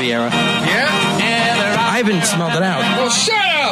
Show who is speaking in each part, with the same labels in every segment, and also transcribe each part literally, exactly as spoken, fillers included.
Speaker 1: Riviera.
Speaker 2: Yeah?
Speaker 1: Ivan smelled it out.
Speaker 2: Well, shut up!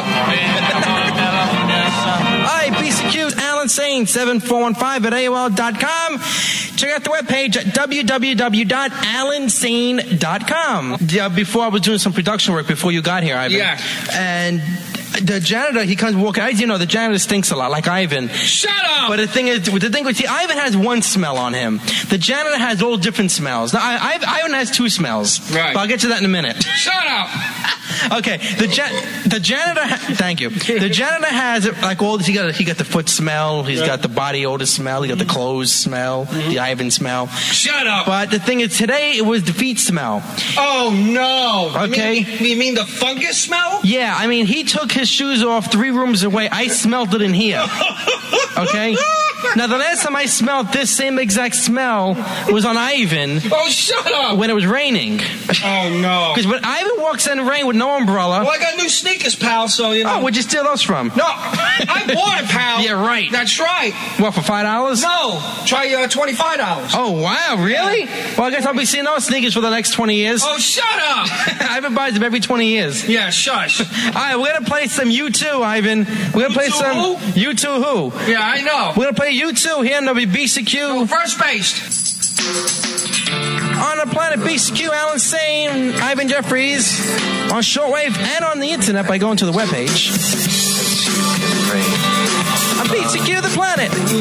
Speaker 1: Hi, B C Q, Alan Sane, seven four one five at A O L dot com. Check out the webpage at w w w dot alan sane dot com. Yeah, before I was doing some production work before you got here, Ivan.
Speaker 2: Yeah.
Speaker 1: And the janitor, he comes walking. As you know, the janitor stinks a lot, like Ivan.
Speaker 2: Shut up!
Speaker 1: But the thing is, the thing is, see, Ivan has one smell on him. The janitor has all different smells. Now, I, I, Ivan has two smells.
Speaker 2: Right.
Speaker 1: But I'll get to that in a minute.
Speaker 2: Shut up!
Speaker 1: Okay, the ja- the janitor. Ha- thank you. The janitor has like all. He got he got the foot smell. He's got the body odor smell. He got the clothes smell. The Ivan smell.
Speaker 2: Shut up!
Speaker 1: But the thing is, today it was the feet smell.
Speaker 2: Oh no!
Speaker 1: Okay.
Speaker 2: You mean, you mean the fungus smell?
Speaker 1: Yeah, I mean he took his shoes off three rooms away. I smelled it in here. Okay. Now the last time I smelled this same exact smell was on Ivan.
Speaker 2: Oh, shut up!
Speaker 1: When it was raining.
Speaker 2: Oh no!
Speaker 1: Because when Ivan walks in the rain with no umbrella.
Speaker 2: Well, I got new sneakers, pal. So you know.
Speaker 1: Oh, where'd you steal those from?
Speaker 2: No, I bought it, pal.
Speaker 1: Yeah, right.
Speaker 2: That's right.
Speaker 1: What, for five dollars?
Speaker 2: No, try uh, twenty-five dollars.
Speaker 1: Oh wow, really? Well, I guess I'll be seeing those sneakers for the next twenty years.
Speaker 2: Oh, shut up!
Speaker 1: Ivan buys them every twenty years.
Speaker 2: Yeah, shush.
Speaker 1: All right, we're gonna play some U two, Ivan. We're gonna play some
Speaker 2: who?
Speaker 1: U two who?
Speaker 2: Yeah, I know.
Speaker 1: We're gonna play U two here on the B C Q.
Speaker 2: No, first base.
Speaker 1: On the planet B C Q, Alan Sane, Ivan Jeffries, on shortwave and on the internet by going to the webpage. On B C Q, the planet.